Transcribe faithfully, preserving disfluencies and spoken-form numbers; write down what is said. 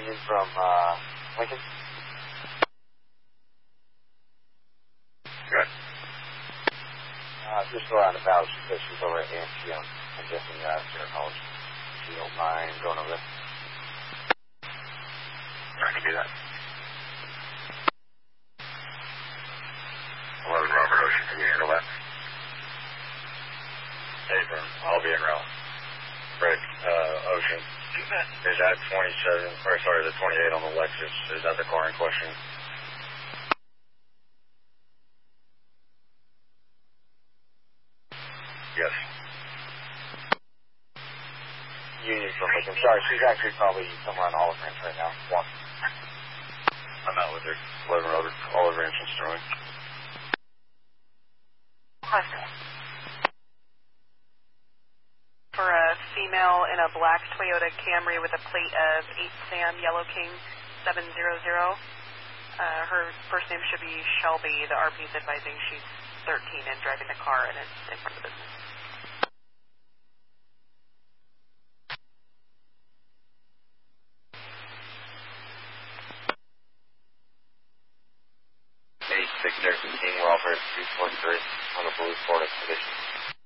Union from uh, Lincoln. Good. Uh, just go out about. She says she's over at A M C. I'm, I'm guessing uh, Sierra College. If you don't mind going over there. I can do that. eleven Robert Ocean, can you handle that? Hey, Vern, I'll be in route. Rick, uh, Ocean, is that twenty-seven, or sorry, the twenty-eight on the Lexus, is that the car in question? Yes. Union from Lincoln. Sorry, she's actually probably somewhere on Olive Branch right now. One. I'm out with her. eleven Robert, Olive Branch and Sterling. For a female in a black Toyota Camry with a plate of eight Sam Yellow King seven hundred. Uh, her first name should be Shelby. The R P is advising she's thirteen and driving the car and it's in front of the business. eight six King Welfare two four three on the Blue Ford Expedition.